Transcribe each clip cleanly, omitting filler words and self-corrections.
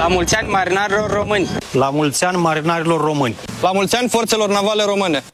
La mulți ani marinarilor români. La mulți ani marinarilor români. La mulți ani forțelor navale române.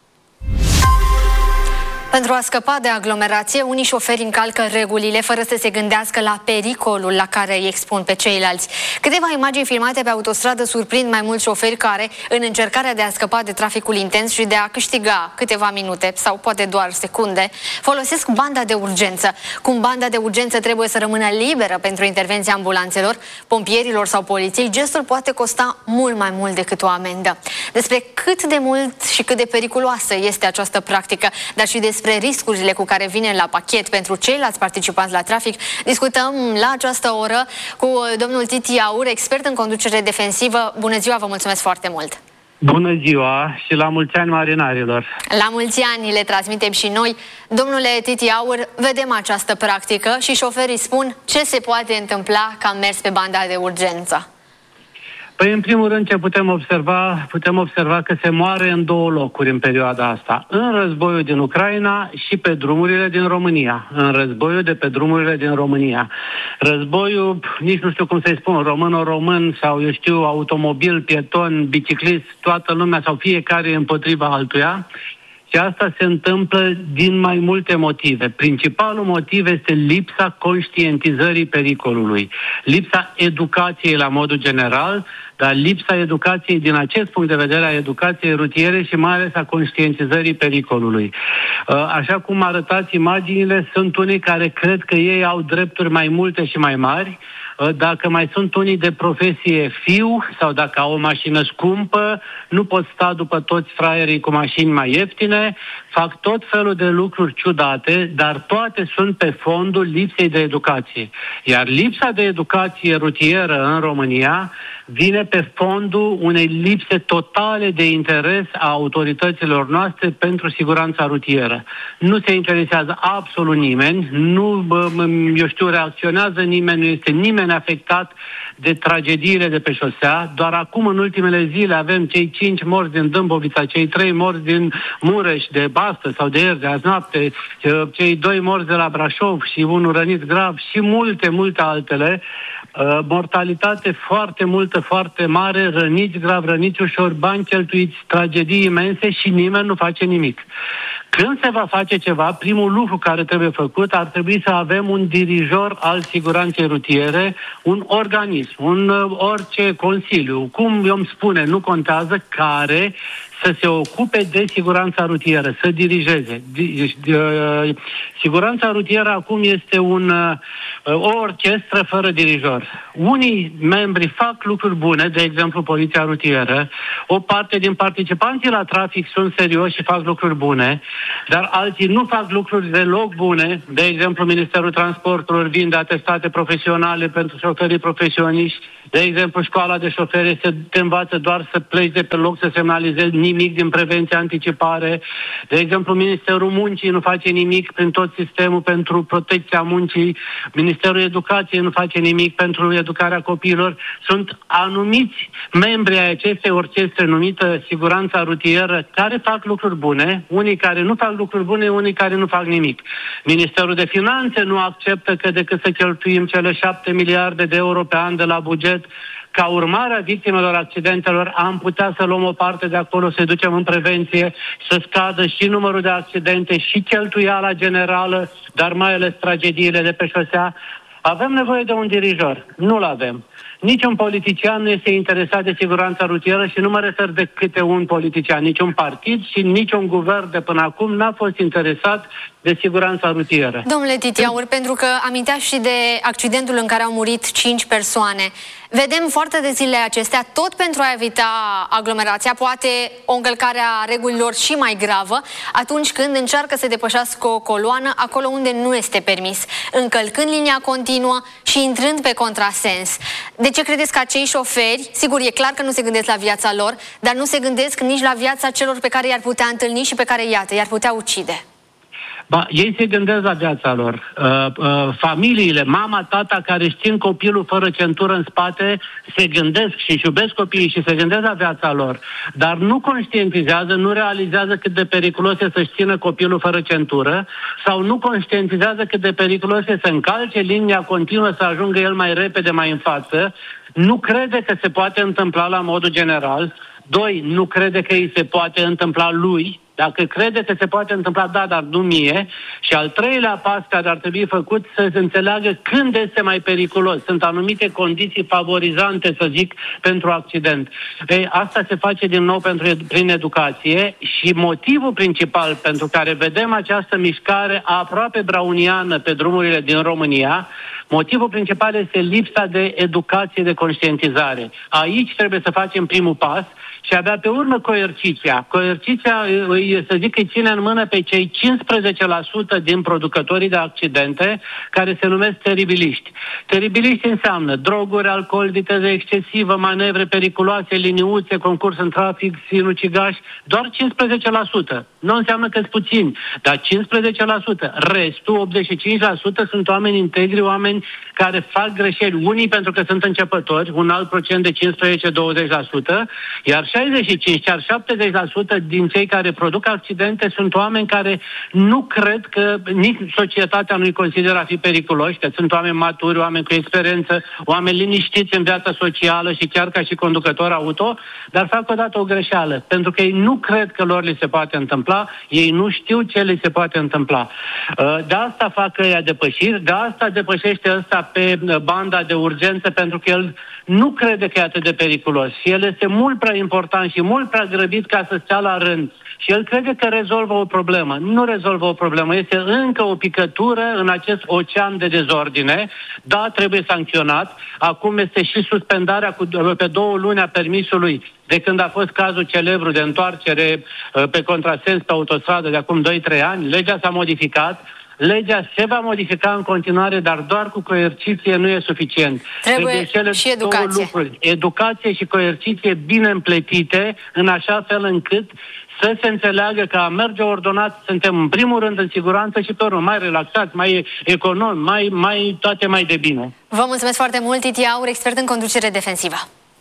Pentru a scăpa de aglomerație, unii șoferi încalcă regulile fără să se gândească la pericolul la care îi expun pe ceilalți. Câteva imagini filmate pe autostradă surprind mai mulți șoferi care, în încercarea de a scăpa de traficul intens și de a câștiga câteva minute sau poate doar secunde, folosesc banda de urgență. Cum banda de urgență trebuie să rămână liberă pentru intervenția ambulanțelor, pompierilor sau poliției, gestul poate costa mult mai mult decât o amendă. Despre cât de mult și cât de periculoasă este această practică, dar și despre riscurile cu care vine la pachet pentru ceilalți participanți la trafic, discutăm la această oră cu domnul Titi Aur, expert în conducere defensivă. Bună ziua, vă mulțumesc foarte mult! Bună ziua și la mulți ani marinarilor! La mulți ani le transmitem și noi. Domnule Titi Aur, vedem această practică și șoferii spun ce se poate întâmpla că am mers pe banda de urgență. Păi, în primul rând, ce putem observa că se moare în două locuri în perioada asta. În războiul din Ucraina și pe drumurile din România. În războiul de pe drumurile din România. Războiul, nici nu știu cum să-i spun, român sau, eu știu, automobil, pieton, biciclist, toată lumea sau fiecare împotriva altuia. Și asta se întâmplă din mai multe motive. Principalul motiv este lipsa conștientizării pericolului, lipsa educației la modul general, dar lipsa educației din acest punct de vedere a educației rutiere și mai ales a conștientizării pericolului. Așa cum arătați imaginile, sunt unii care cred că ei au drepturi mai multe și mai mari. Dacă mai sunt unii de profesie fiu sau dacă au o mașină scumpă, nu pot sta după toți fraierii cu mașini mai ieftine, fac tot felul de lucruri ciudate, dar toate sunt pe fondul lipsei de educație. Iar lipsa de educație rutieră în România vine pe fondul unei lipse totale de interes a autorităților noastre pentru siguranța rutieră. Nu se interesează absolut nimeni, reacționează nimeni, nu este nimeni afectat de tragediile de pe șosea. Doar acum, în ultimele zile, avem cei 5 morți din Dâmbovița, cei 3 morți din Mureș, de astăzi sau de ieri, de azi noapte, cei 2 morți de la Brașov și unul rănit grav și multe altele. Mortalitate foarte multă, foarte mare, răniți grav, răniți ușor, bani cheltuiți, tragedii imense și nimeni nu face nimic. Când se va face ceva, primul lucru care trebuie făcut ar trebui să avem un dirijor al siguranței rutiere, un organism, orice consiliu, cum îmi spune, nu contează, care să se ocupe de siguranța rutieră, să dirigeze. Siguranța rutieră acum este o orchestră fără dirijor. Unii membri fac lucruri bune, de exemplu Poliția Rutieră, o parte din participanții la trafic sunt serioși și fac lucruri bune, dar alții nu fac lucruri deloc bune. De exemplu, Ministerul Transporturilor vinde atestate profesionale pentru șoferii profesioniști. De exemplu, școala de șoferi te învață doar să pleci de pe loc, să semnalizezi, nimic din prevenție, anticipare. De exemplu, Ministerul Muncii nu face nimic prin tot sistemul pentru protecția muncii. Ministerul Educației nu face nimic pentru educarea copiilor. Sunt anumiți membri ai acestei orchestre numită siguranța rutieră care fac lucruri bune, unii care nu fac lucruri bune, unii care nu fac nimic. Ministerul de Finanțe nu acceptă că decât să cheltuim cele 7 miliarde de euro pe an de la buget, ca urmare a victimelor accidentelor, am putea să luăm o parte de acolo, să-i ducem în prevenție, să scadă și numărul de accidente și cheltuiala generală, dar mai ales tragediile de pe șosea. Avem nevoie de un dirijor. Nu-l avem. Niciun politician nu este interesat de siguranța rutieră și nu mă refer de câte un politician. Niciun partid și niciun guvern de până acum n-a fost interesat de siguranța rutieră. Domnule Titi Aur, pentru că amintea și de accidentul în care au murit 5 persoane, vedem foarte de zilele acestea, tot pentru a evita aglomerația, poate o încălcare a regulilor și mai gravă, atunci când încearcă să depășească o coloană acolo unde nu este permis, încălcând linia continuă și intrând pe contrasens. De ce credeți că acei șoferi, sigur, e clar că nu se gândesc la viața lor, dar nu se gândesc nici la viața celor pe care i-ar putea întâlni și pe care, iată, i-ar putea ucide? Ei se gândesc la viața lor. Familiile, mama, tata care își țin copilul fără centură în spate, se gândesc și își iubesc copiii și se gândesc la viața lor, dar nu conștientizează, nu realizează cât de periculos e să-și țină copilul fără centură sau nu conștientizează cât de periculos e să încalce linia continuă, să ajungă el mai repede mai în față, nu crede că se poate întâmpla la modul general. 2. Nu crede că îi se poate întâmpla lui. Dacă crede că se poate întâmpla, da, dar nu mie. Și al 3-lea pas care ar trebui făcut să se înțeleagă când este mai periculos. Sunt anumite condiții favorizante, să zic, pentru accident. Asta se face din nou prin educație și motivul principal pentru care vedem această mișcare aproape browniană pe drumurile din România, motivul principal este lipsa de educație, de conștientizare. Aici trebuie să facem primul pas și abia pe urmă coerciția. Coerciția, să zic, îi ține în mână pe cei 15% din producătorii de accidente care se numesc teribiliști. Teribiliști înseamnă droguri, alcool, viteză excesivă, manevre periculoase, liniuțe, concurs în trafic, sinucigași, doar 15%. Nu înseamnă că-s puțini, dar 15%. Restul, 85%, sunt oameni integri, oameni care fac greșeli. Unii pentru că sunt începători, un alt procent de 15-20%, iar 65, chiar 70% din cei care produc accidente sunt oameni care nu cred că nici societatea nu-i consideră a fi periculoși, că sunt oameni maturi, oameni cu experiență, oameni liniștiți în viața socială și chiar ca și conducător auto, dar fac odată o greșeală, pentru că ei nu cred că lor li se poate întâmpla, ei nu știu ce li se poate întâmpla. De asta fac ăia depășiri, de asta depășește ăsta pe banda de urgență, pentru că el nu crede că e atât de periculos. El este mult prea important și mult prea grăbit ca să stea la rând. Și el crede că rezolvă o problemă. Nu rezolvă o problemă. Este încă o picătură în acest ocean de dezordine. Da, trebuie sancționat. Acum este și suspendarea pe 2 luni a permisului de când a fost cazul celebru de întoarcere pe contrasens pe autostradă de acum 2-3 ani. Legea s-a modificat. Legea se va modifica în continuare, dar doar cu coerciție nu e suficient. Trebuie și educație. Educație și coerciție bine împletite, în așa fel încât să se înțeleagă că a merge ordonat, suntem în primul rând în siguranță și pe urmă mai relaxați, mai economi, toate mai de bine. Vă mulțumesc foarte mult, Titi Aur, expert în conducere defensivă.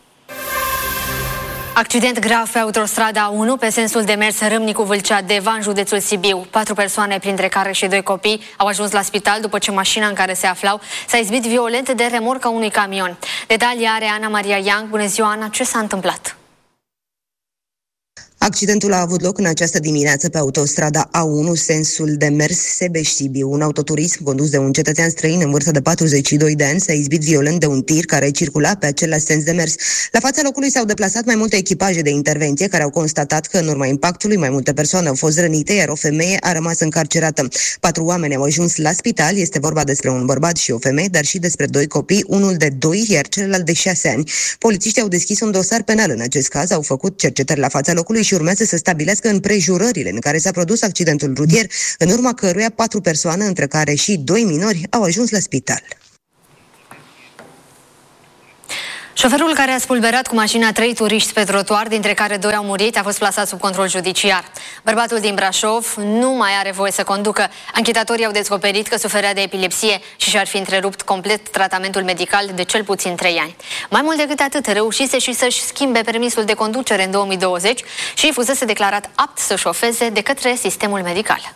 Accident grav pe autostrada A1 pe sensul de mers Râmnicu-Vâlcea-Deva în județul Sibiu. 4 persoane, printre care și 2 copii, au ajuns la spital după ce mașina în care se aflau s-a izbit violent de remorca unui camion. Detalii are Ana Maria Yang. Bună ziua, Ana, ce s-a întâmplat? Accidentul a avut loc în această dimineață pe autostrada A1, sensul de mers Sebeș-Sibiu. Un autoturism condus de un cetățean străin în vârstă de 42 de ani s-a izbit violent de un tir care circula pe același sens de mers. La fața locului s-au deplasat mai multe echipaje de intervenție care au constatat că în urma impactului mai multe persoane au fost rănite, iar o femeie a rămas încarcerată. 4 oameni au ajuns la spital, este vorba despre un bărbat și o femeie, dar și despre 2 copii, unul de 2, iar celălalt de 6 ani. Polițiștii au deschis un dosar penal în acest caz, au făcut cercetări la fața locului și urmează să stabilească împrejurările în care s-a produs accidentul rutier, în urma căruia 4 persoane, între care și 2 minori, au ajuns la spital. Șoferul care a spulberat cu mașina 3 turiști pe trotuar, dintre care 2 au murit, a fost plasat sub control judiciar. Bărbatul din Brașov nu mai are voie să conducă. Anchetatorii au descoperit că suferea de epilepsie și și-ar fi întrerupt complet tratamentul medical de cel puțin 3 ani. Mai mult decât atât, reușise și să-și schimbe permisul de conducere în 2020 și fusese declarat apt să șofeze de către sistemul medical.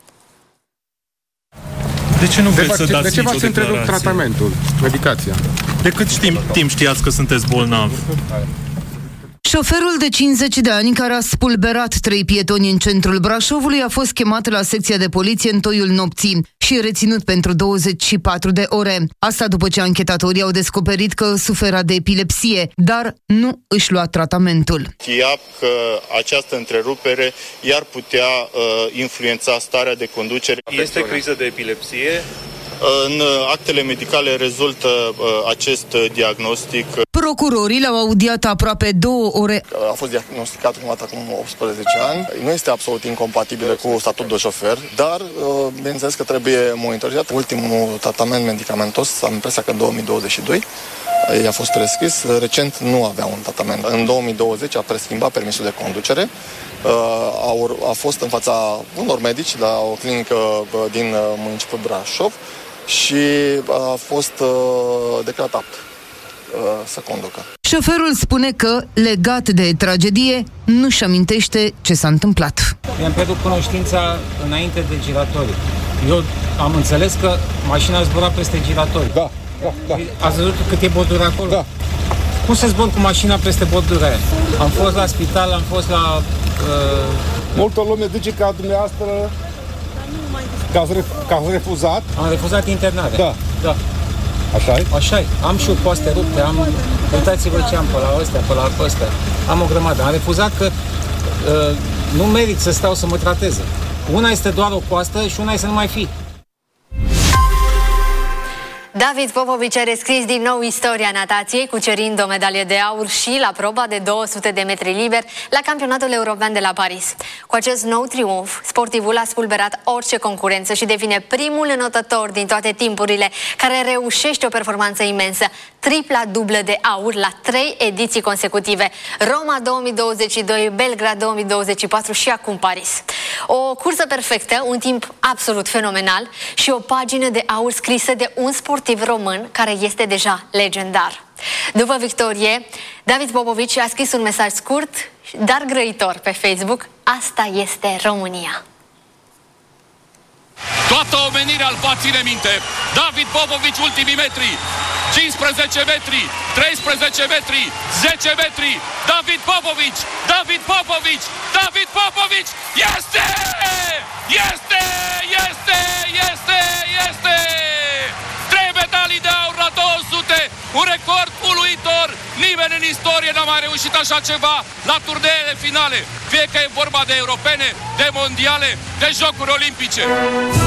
De ce nu vreți să dați de ce v-ați întrerupt tratamentul, medicația? De cât timp știați că sunteți bolnav? Șoferul de 50 de ani care a spulberat 3 pietoni în centrul Brașovului a fost chemat la secția de poliție în toiul nopții și reținut pentru 24 de ore. Asta după ce anchetatorii au descoperit că sufera de epilepsie, dar nu își lua tratamentul. Știa că această întrerupere i-ar putea influența starea de conducere. Este criză de epilepsie? În actele medicale rezultă acest diagnostic. Procurorii l-au audiat aproape 2 ore. A fost diagnosticat cum acum 18 ani. Nu este absolut incompatibilă cu statutul de șofer, dar bineînțeles că trebuie monitorizat. Ultimul tratament medicamentos, am impresia că în 2022, i-a fost prescris. Recent nu avea un tratament. În 2020 a preschimbat permisul de conducere A fost în fața unor medici la o clinică din municipiul Brașov și a fost declarat apt să conducă. Șoferul spune că, legat de tragedie, nu-și amintește ce s-a întâmplat. Mi-am pierdut cunoștința înainte de giratorii. Eu am înțeles că mașina zbura peste giratorii. Da. Ați văzut cât e bordura acolo? Da. Cum să zbor cu mașina peste bordura aia? Am fost la spital, am fost la... Multă lume zice că dumneavoastră că ați refuzat. Am refuzat internarea. Da. Așa-i? Așa-i. Am și poaste rupte, uitați-vă ce am pe la ăstea, pe la ăstea. Am o grămadă. Am refuzat că nu merit să stau să mă trateze. Una este doar o coastă și una este să nu mai fi. David Popovici a rescris din nou istoria natației, cucerind o medalie de aur și la proba de 200 de metri liber la Campionatul European de la Paris. Cu acest nou triumf, sportivul a spulberat orice concurență și devine primul înotător din toate timpurile care reușește o performanță imensă, tripla dublă de aur la 3 ediții consecutive. Roma 2022, Belgrad 2024 și acum Paris. O cursă perfectă, un timp absolut fenomenal și o pagină de aur scrisă de un sportiv român care este deja legendar. După victorie, David Popovici a scris un mesaj scurt, dar grăitor pe Facebook: asta este România. Toată omenirea îl va ține minte. David Popovici, ultimii metri. 15 metri, 13 metri, 10 metri. David Popovici, David Popovici, David Popovici. Este! Este! Este! Este! Este! 3 medalii de aur la 200. Un record uluitor. Nimeni în istorie n-a mai reușit așa ceva la turneele finale. Fie că e vorba de europene, de mondiale, de jocuri olimpice.